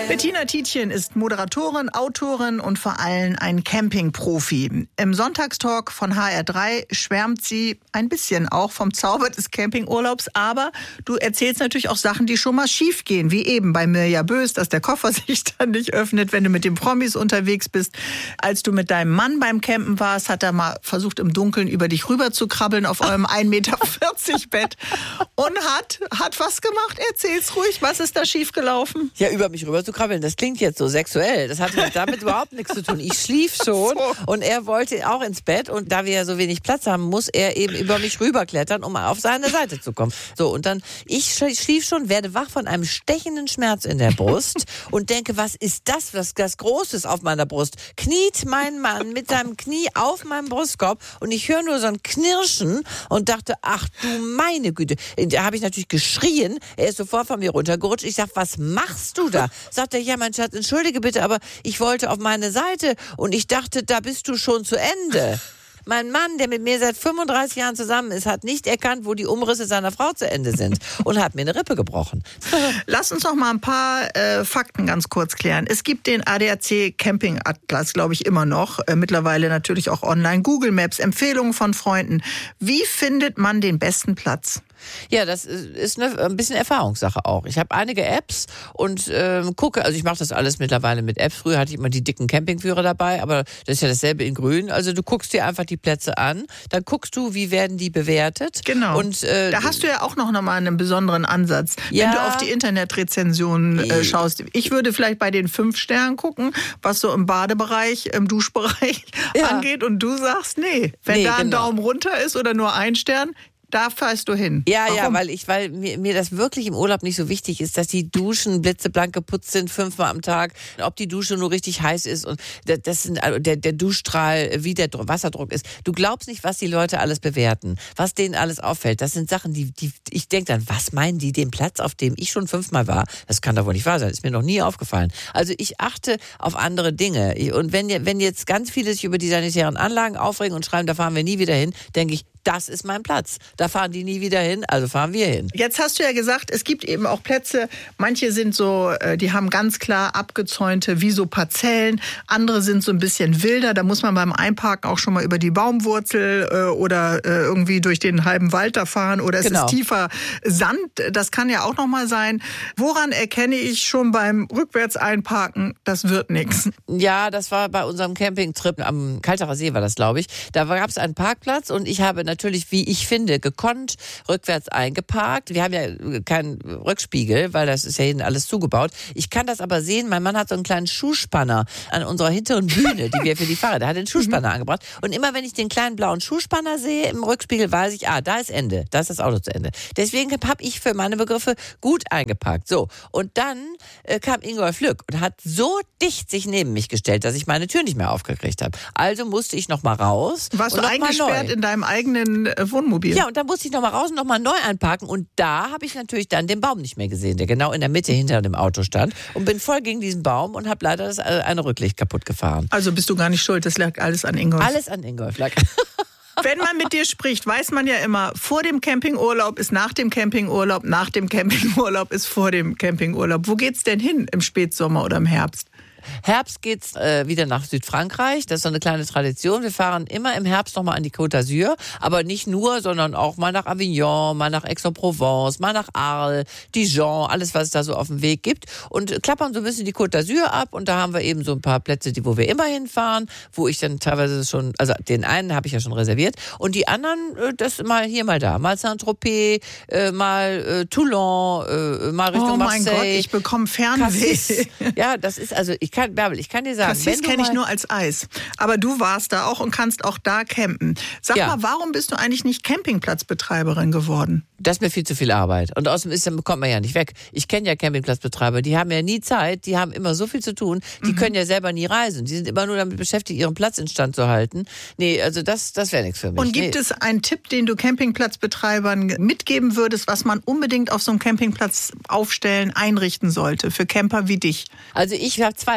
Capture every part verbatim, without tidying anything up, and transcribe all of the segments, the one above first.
Bettina Tietjen ist Moderatorin, Autorin und vor allem ein Campingprofi. Im Sonntagstalk von H R drei schwärmt sie ein bisschen auch vom Zauber des Campingurlaubs, aber du erzählst natürlich auch Sachen, die schon mal schief gehen, wie eben bei Mirja Bös, dass der Koffer sich dann nicht öffnet, wenn du mit den Promis unterwegs bist. Als du mit deinem Mann beim Campen warst, hat er mal versucht, im Dunkeln über dich rüber zu krabbeln auf eurem ein Meter vierzig Bett und hat, hat was gemacht. Erzähl's ruhig, was ist da schiefgelaufen? Ja, über mich rüber zu krabbeln, das klingt jetzt so sexuell. Das hatte damit überhaupt nichts zu tun. Ich schlief schon so. Und er wollte auch ins Bett und da wir ja so wenig Platz haben, muss er eben über mich rüberklettern, um auf seine Seite zu kommen. So, und dann, ich schlief schon, werde wach von einem stechenden Schmerz in der Brust und denke, was ist das, was das Großes auf meiner Brust? Kniet mein Mann mit seinem Knie auf meinem Brustkorb und ich höre nur so ein Knirschen und dachte, ach du meine Güte. Da habe ich natürlich geschrien, er ist sofort von mir runtergerutscht. Ich sag, was machst du da? Sagt er, ja, mein Schatz, entschuldige bitte, aber ich wollte auf meine Seite und ich dachte, da bist du schon zu Ende. Mein Mann, der mit mir seit fünfunddreißig Jahren zusammen ist, hat nicht erkannt, wo die Umrisse seiner Frau zu Ende sind und hat mir eine Rippe gebrochen. Lass uns noch mal ein paar äh, Fakten ganz kurz klären. Es gibt den A D A C Camping Atlas, glaube ich, immer noch. Äh, mittlerweile natürlich auch online. Google Maps, Empfehlungen von Freunden. Wie findet man den besten Platz? Ja, das ist eine, ein bisschen Erfahrungssache auch. Ich habe einige Apps und ähm, gucke, also ich mache das alles mittlerweile mit Apps. Früher hatte ich immer die dicken Campingführer dabei, aber das ist ja dasselbe in grün. Also du guckst dir einfach die Plätze an, dann guckst du, wie werden die bewertet. Genau, und, äh, da hast du ja auch noch mal einen besonderen Ansatz, ja, wenn du auf die Internetrezensionen äh, schaust. Ich würde vielleicht bei den fünf Sternen gucken, was so im Badebereich, im Duschbereich ja. angeht und du sagst, nee, wenn nee, da ein genau. Daumen runter ist oder nur ein Stern, da fährst du hin. Ja, Warum? ja, weil ich, weil mir, mir das wirklich im Urlaub nicht so wichtig ist, dass die Duschen blitzeblank geputzt sind, fünfmal am Tag, ob die Dusche nur richtig heiß ist und das sind, der, der Duschstrahl, wie der Wasserdruck ist. Du glaubst nicht, was die Leute alles bewerten, was denen alles auffällt. Das sind Sachen, die, die ich denke dann, was meinen die, den Platz, auf dem ich schon fünfmal war? Das kann doch wohl nicht wahr sein, ist mir noch nie aufgefallen. Also ich achte auf andere Dinge und wenn, wenn jetzt ganz viele sich über die sanitären Anlagen aufregen und schreiben, da fahren wir nie wieder hin, denke ich, das ist mein Platz. Da fahren die nie wieder hin, also fahren wir hin. Jetzt hast du ja gesagt, es gibt eben auch Plätze, manche sind so, die haben ganz klar abgezäunte, wie so Parzellen, andere sind so ein bisschen wilder, da muss man beim Einparken auch schon mal über die Baumwurzel oder irgendwie durch den halben Wald da fahren oder es genau. ist tiefer Sand, das kann ja auch noch mal sein. Woran erkenne ich schon beim rückwärts einparken, das wird nichts? Ja, das war bei unserem Campingtrip am Kalterer See war das, glaube ich. Da gab es einen Parkplatz und ich habe natürlich, wie ich finde, gekonnt rückwärts eingeparkt. Wir haben ja keinen Rückspiegel, weil das ist ja hinten alles zugebaut. Ich kann das aber sehen, mein Mann hat so einen kleinen Schuhspanner an unserer hinteren Bühne, die wir für die Fahrräder, der hat den Schuhspanner angebracht. Und immer wenn ich den kleinen blauen Schuhspanner sehe im Rückspiegel, weiß ich, ah, da ist Ende, da ist das Auto zu Ende. Deswegen habe ich für meine Begriffe gut eingeparkt. So, und dann äh, kam Ingolf Lück und hat so dicht sich neben mich gestellt, dass ich meine Tür nicht mehr aufgekriegt habe. Also musste ich noch mal raus. Warst du eingesperrt in deinem eigenen Wohnmobil? Ja, und dann musste ich noch mal raus und noch mal neu einparken und da habe ich natürlich dann den Baum nicht mehr gesehen, der genau in der Mitte hinter dem Auto stand und bin voll gegen diesen Baum und habe leider das eine Rücklicht kaputt gefahren. Also bist du gar nicht schuld, das lag alles an Ingolf? Alles an Ingolf lag. Wenn man mit dir spricht, weiß man ja immer, vor dem Campingurlaub ist nach dem Campingurlaub, nach dem Campingurlaub ist vor dem Campingurlaub. Wo geht's denn hin im Spätsommer oder im Herbst? Herbst geht's äh, wieder nach Südfrankreich. Das ist so eine kleine Tradition. Wir fahren immer im Herbst nochmal an die Côte d'Azur. Aber nicht nur, sondern auch mal nach Avignon, mal nach Aix-en-Provence, mal nach Arles, Dijon, alles, was es da so auf dem Weg gibt. Und klappern so ein bisschen die Côte d'Azur ab. Und da haben wir eben so ein paar Plätze, die, wo wir immer hinfahren, wo ich dann teilweise schon, also den einen habe ich ja schon reserviert. Und die anderen, äh, das mal hier, mal da. Mal Saint-Tropez, äh, mal äh, Toulon, äh, mal Richtung oh mein Marseille. Gott, ich bekomme Fernweh. Ja, das ist also, ich kann, Bärbel, ich kann dir sagen, Cassis kenne ich nur als Eis. Aber du warst da auch und kannst auch da campen. Sag ja. mal, warum bist du eigentlich nicht Campingplatzbetreiberin geworden? Das ist mir viel zu viel Arbeit. Und außerdem ist, dann kommt man ja nicht weg. Ich kenne ja Campingplatzbetreiber, die haben ja nie Zeit, die haben immer so viel zu tun, die mhm. können ja selber nie reisen. Die sind immer nur damit beschäftigt, ihren Platz instand zu halten. Nee, also das, das wäre nichts für mich. Und gibt nee. es einen Tipp, den du Campingplatzbetreibern mitgeben würdest, was man unbedingt auf so einem Campingplatz aufstellen, einrichten sollte, für Camper wie dich? Also ich habe zwei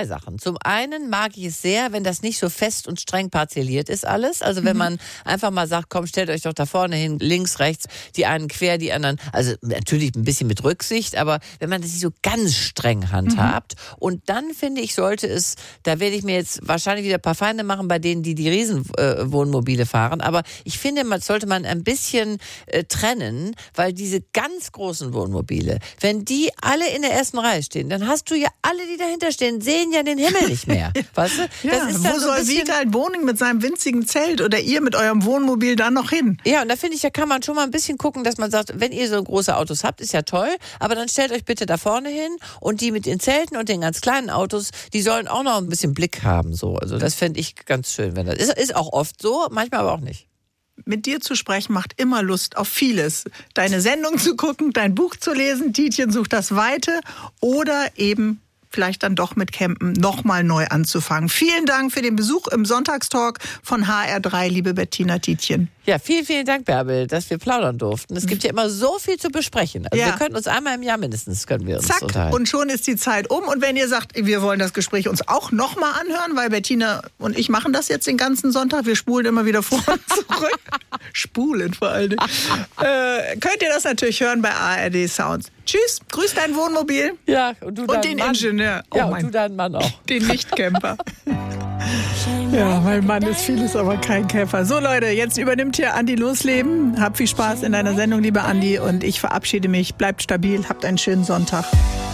Sachen. Zum einen mag ich es sehr, wenn das nicht so fest und streng parzelliert ist alles. Also wenn mhm. man einfach mal sagt, komm, stellt euch doch da vorne hin, links, rechts, die einen quer, die anderen. Also natürlich ein bisschen mit Rücksicht, aber wenn man das nicht so ganz streng handhabt. Mhm. Und dann finde ich, sollte es, da werde ich mir jetzt wahrscheinlich wieder ein paar Feinde machen bei denen, die die Riesenwohnmobile äh, fahren. Aber ich finde, man sollte man ein bisschen äh, trennen, weil diese ganz großen Wohnmobile, wenn die alle in der ersten Reihe stehen, dann hast du ja alle, die dahinter stehen, sehen ja den Himmel nicht mehr. Weißt du? Ja, das ist wo so soll Wiegald Boning mit seinem winzigen Zelt oder ihr mit eurem Wohnmobil dann noch hin? Ja, und da finde ich, da kann man schon mal ein bisschen gucken, dass man sagt, wenn ihr so große Autos habt, ist ja toll, aber dann stellt euch bitte da vorne hin und die mit den Zelten und den ganz kleinen Autos, die sollen auch noch ein bisschen Blick haben. So. Also das fände ich ganz schön. Wenn das ist, ist auch oft so, manchmal aber auch nicht. Mit dir zu sprechen macht immer Lust auf vieles. Deine Sendung zu gucken, dein Buch zu lesen, Tietjen sucht das Weite oder eben vielleicht dann doch mit Campen nochmal neu anzufangen. Vielen Dank für den Besuch im Sonntagstalk von H R drei, liebe Bettina Tietjen. Ja, vielen, vielen Dank, Bärbel, dass wir plaudern durften. Es gibt ja immer so viel zu besprechen. Also ja. wir können uns einmal im Jahr mindestens können wir uns Zack, unterhalten. Und schon ist die Zeit um. Und wenn ihr sagt, wir wollen das Gespräch uns auch nochmal anhören, weil Bettina und ich machen das jetzt den ganzen Sonntag, wir spulen immer wieder vor und zurück. Spulen vor allen Dingen. äh, könnt ihr das natürlich hören bei A R D Sounds. Tschüss, grüß dein Wohnmobil. Ja, und du und den Mann. Ingenieur. Oh, ja, mein, und du deinen Mann auch. Den Nichtcamper. Ja, mein Mann ist vieles, aber kein Camper. So Leute, jetzt übernimmt hier Andi Losleben. Hab viel Spaß in deiner Sendung, lieber Andi. Und ich verabschiede mich. Bleibt stabil, habt einen schönen Sonntag.